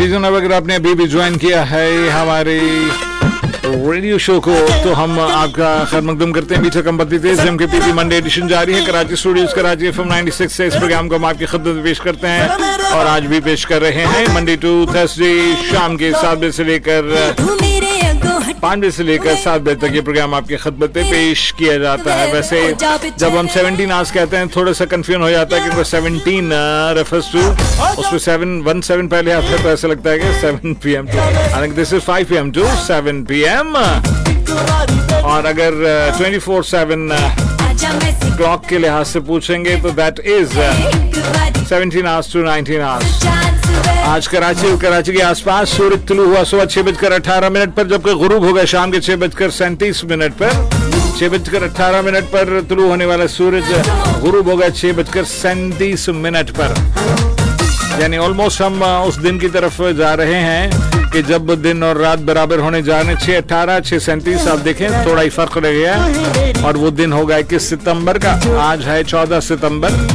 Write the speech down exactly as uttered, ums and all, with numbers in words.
जी जनाब, अगर आपने अभी भी ज्वाइन किया है हमारे रेडियो शो को तो हम आपका खैर मकदम करते हैं। बीच कंपनी तेज जम के पीपी मंडे एडिशन जारी है कराची स्टूडियोज कराची एफएम छियानवे से। इस प्रोग्राम को हम आपकी खिदमत में पेश करते हैं और आज भी पेश कर रहे हैं मंडे टू थर्सडे शाम के सात बजे से लेकर पाँच बजे से लेकर सात बजे तक ये प्रोग्राम आपकी खिदमत में पेश किया जाता है। वैसे जब हम सेवनटीन आवर्स कहते हैं थोड़ा सा कंफ्यूजन हो जाता है क्योंकि सेवनटीन रेफर्स टू उसमें सेवन वन सेवन पहले आता है तो ऐसा लगता है कि seven P M to this is five P M to seven P M. और अगर ट्वेंटी फोर सेवन क्लॉक के लिहाज से पूछेंगे तो that is seventeen hours to nineteen hours. आज कराची और कराची के आसपास सूरज तुलू हुआ सुबह छह बजकर अठारह मिनट पर, जबकि गुरूब होगा शाम के छह बजकर सैंतीस मिनट पर। छह बजकर अठारह मिनट पर तुलू होने वाला सूरज गुरूब होगा छह बजकर सैंतीस मिनट पर। यानी ऑलमोस्ट हम उस दिन की तरफ जा रहे हैं कि जब दिन और रात बराबर होने जा रहे हैं। छह अठारह छह सैंतीस आप देखें थोड़ा ही फर्क रह गया और वो दिन होगा इक्कीस सितंबर का। आज है चौदह सितंबर।